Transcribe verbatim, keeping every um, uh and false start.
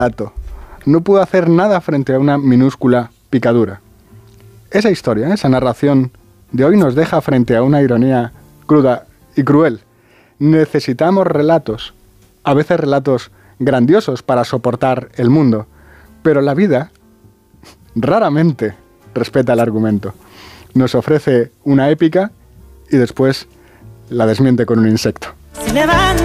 gato. No pudo hacer nada frente a una minúscula picadura. Esa historia, esa narración de hoy nos deja frente a una ironía cruda y cruel. Necesitamos relatos, a veces relatos grandiosos para soportar el mundo, pero la vida raramente respeta el argumento. Nos ofrece una épica y después la desmiente con un insecto.